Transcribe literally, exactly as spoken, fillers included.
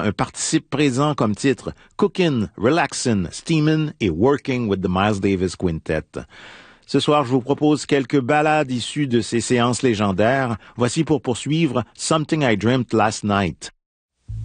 un participe présent comme titre, Cookin', Relaxin', Steamin' et Working with the Miles Davis Quintet. Ce soir, je vous propose quelques ballades issues de ces séances légendaires. Voici pour poursuivre Something I Dreamt Last Night.